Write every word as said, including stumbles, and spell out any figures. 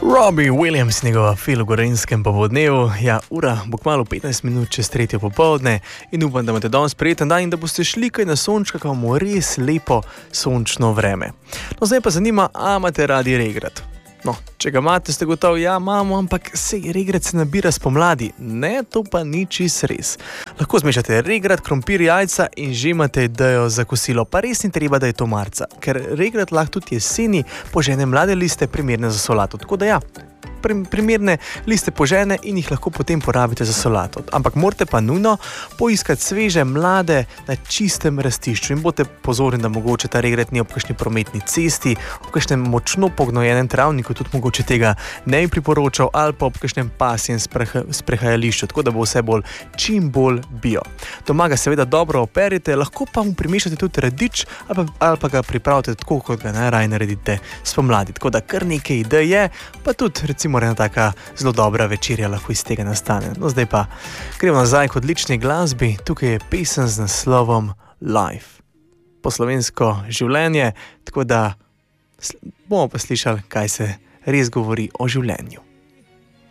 Robbie Williams, njegova Feel v Gorenjskem popoldnevu. Ja, ura bo kmalu petnajst minut čez tretjo popoldne in upam, da imate danes prijeten dan in da boste šli kaj na sončka, kako bomo res lepo sončno vreme. No, zdaj pa zanima, a imate radi regrat? No, če ga imate, ste gotovi, ja, imamo, ampak sej regrat se nabira spomladi. Ne, to pa ni čisto res. Lahko zmešate regrat, krompir, jajca in že imate idejo za kosilo. Pa res ni treba, da je to marca, ker regrat lahko tudi jeseni požene mlade liste primerne za solato. Tako da ja, primerne liste požene in jih lahko potem porabite za solato. Ampak morate pa nujno poiskati sveže mlade na čistem rastišču in boste pozorni, da mogoče ta regrat ni ob kakšni prometni cesti, ob kakšnem močno pognojenem travniku, tudi mogoče tega ne bi priporočal, ali pa ob kakšnem pasjem sprehajališču, tako da bo vse bolj čim bolj bio. Doma ga seveda dobro operite, lahko pa mu primešate tudi radič ali pa, ali pa ga pripravite tako, kot ga najraje naredite spomladi. Tako da kar nekaj idej je, pa tudi recimo ena taka zelo dobra večerja lahko iz tega nastane. No, zdaj pa gremo nazaj k odlični glasbi. Tukaj je pesem z naslovom Life. Po slovensko življenje, tako da bomo pa slišali, kaj se res govori o življenju.